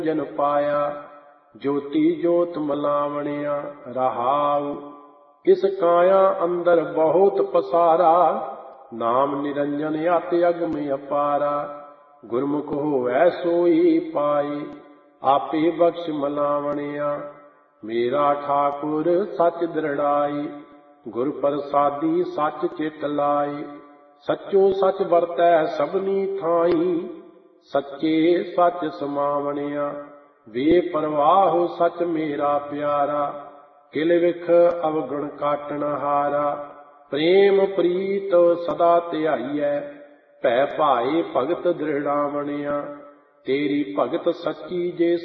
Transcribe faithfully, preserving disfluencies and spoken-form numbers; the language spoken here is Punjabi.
ਜਨ ਪਾਇਆ। ਜੋਤੀ ਜੋਤ ਮਲਾਵਣਿਆ ਰਹਾਉ। ਇਸ ਕਾਇਆ ਅੰਦਰ ਬਹੁਤ ਪਸਾਰਾ। ਨਾਮ ਨਿਰੰਜਨ ਅਤਿ ਅਗਮ ਅਪਾਰਾ। ਗੁਰਮੁਖ ਹੋਵੈ ਸੋਈ ਪਾਈ। ਆਪੇ ਬਖਸ਼ ਮਲਾਵਣਿਆ। ਮੇਰਾ ਠਾਕੁਰ ਸੱਚ ਦ੍ਰਿੜਾਈ। ਗੁਰ ਪ੍ਰਸਾਦੀ ਸੱਚ ਚਿਤ ਲਾਈ। ਸੱਚੋ ਸੱਚ ਵਰਤੈ ਸਭਨੀ ਥਾਈ। ਸੱਚੇ ਸੱਚ ਸਮਾਵਣਿਆ। ਬੇਪਰਵਾਹ ਸੱਚ ਮੇਰਾ ਪਿਆਰਾ। ਕਿਲ ਵਿਖ ਅਵਗੁਣ ਕਾਟਣ ਹਾਰਾ। ਪ੍ਰੇਮ ਪ੍ਰੀਤ ਸਦਾ ਧਿਆਈਐ। ਭੈ ਭਾਏ ਭਗਤ ਦ੍ਰਿੜਾਵਣਿਆ। ਤੇਰੀ ਭਗਤ ਸੱਚੀ ਜੇ